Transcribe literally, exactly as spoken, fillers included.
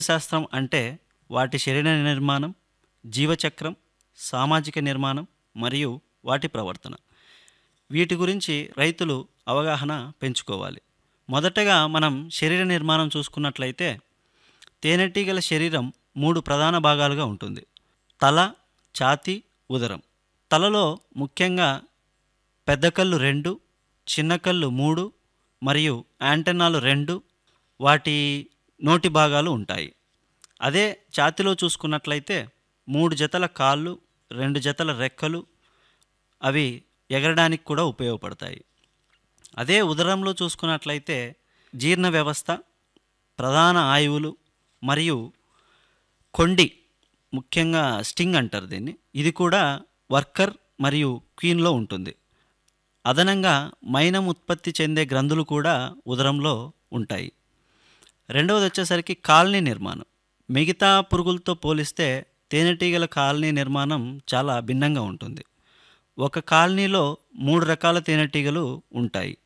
శాస్త్రం అంటే వాటి శరీర నిర్మాణం, జీవచక్రం, సామాజిక నిర్మాణం మరియు వాటి ప్రవర్తన. వీటి గురించి రైతులు అవగాహన పెంచుకోవాలి. మొదటగా మనం శరీర నిర్మాణం చూసుకున్నట్లయితే తేనెటీగల శరీరం మూడు ప్రధాన భాగాలుగా ఉంటుంది. తల, ఛాతీ, ఉదరం. తలలో ముఖ్యంగా పెద్ద కళ్ళు రెండు, చిన్న కళ్ళు మూడు మరియు యాంటెన్నాలు రెండు, వాటి నోటి భాగాలు ఉంటాయి. అదే ఛాతీలో చూసుకున్నట్లయితే మూడు జతల కాళ్ళు, రెండు జతల రెక్కలు, అవి ఎగరడానికి కూడా ఉపయోగపడతాయి. అదే ఉదరంలో చూసుకున్నట్లయితే జీర్ణ వ్యవస్థ, ప్రధాన ఆయువులు మరియు కొండి, ముఖ్యంగా స్టింగ్ అంటారు దీన్ని, ఇది కూడా వర్కర్ మరియు క్వీన్లో ఉంటుంది. అదనంగా మైనం ఉత్పత్తి చెందే గ్రంథులు కూడా ఉదరంలో ఉంటాయి. రెండవది వచ్చేసరికి కాలనీ నిర్మాణం. మిగతా పురుగులతో పోలిస్తే తేనెటీగల కాలనీ నిర్మాణం చాలా భిన్నంగా ఉంటుంది. ఒక కాలనీలో మూడు రకాల తేనెటీగలు ఉంటాయి.